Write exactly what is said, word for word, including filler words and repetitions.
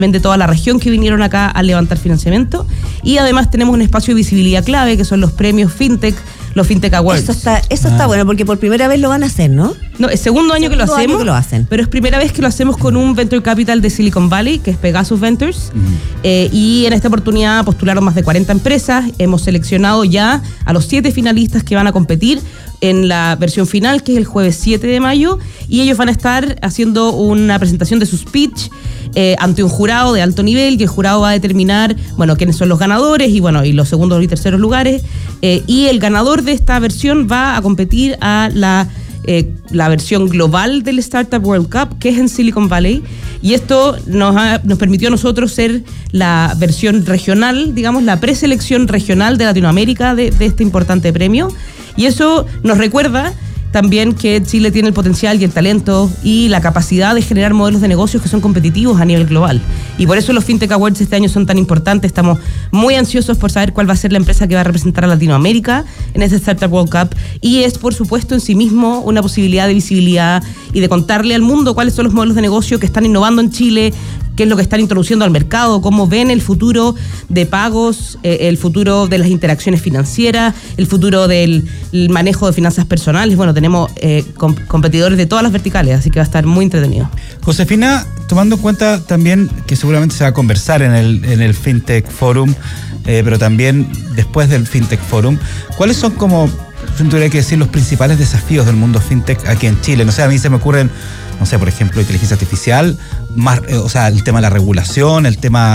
de toda la región que vinieron acá a levantar financiamiento. Y además tenemos un espacio de visibilidad clave, que son los premios FinTech, los FinTech Awards. Eso está, eso ah. está bueno, porque por primera vez lo van a hacer, ¿no? No, es segundo año, segundo que, lo hacemos, año que lo hacen. Pero es primera vez que lo hacemos con un Venture Capital de Silicon Valley, que es Pegasus Ventures. Uh-huh. Eh, y en esta oportunidad postularon más de cuarenta empresas. Hemos seleccionado ya a los siete finalistas que van a competir en la versión final, que es el jueves siete de mayo, y ellos van a estar haciendo una presentación de sus pitch eh, ante un jurado de alto nivel, y el jurado va a determinar, bueno, quiénes son los ganadores y bueno, y los segundos y terceros lugares, eh, y el ganador de esta versión va a competir a la Eh, la versión global del Startup World Cup, que es en Silicon Valley, y esto nos, ha, nos permitió a nosotros ser la versión regional, digamos, la preselección regional de Latinoamérica de, de este importante premio, y eso nos recuerda también que Chile tiene el potencial y el talento y la capacidad de generar modelos de negocios que son competitivos a nivel global. Y por eso los FinTech Awards este año son tan importantes. Estamos muy ansiosos por saber cuál va a ser la empresa que va a representar a Latinoamérica en este Startup World Cup. Y es, por supuesto, en sí mismo una posibilidad de visibilidad y de contarle al mundo cuáles son los modelos de negocio que están innovando en Chile, qué es lo que están introduciendo al mercado, cómo ven el futuro de pagos, eh, el futuro de las interacciones financieras, el futuro del el manejo de finanzas personales. Bueno, tenemos eh, com- competidores de todas las verticales, así que va a estar muy entretenido. Josefina, tomando en cuenta también que seguramente se va a conversar en el, en el FinTech Forum, eh, pero también después del FinTech Forum, ¿cuáles son como, yo tendría que decir, los principales desafíos del mundo FinTech aquí en Chile? No sé, a mí se me ocurren, no sé, por ejemplo, inteligencia artificial, más, eh, o sea, el tema de la regulación, el tema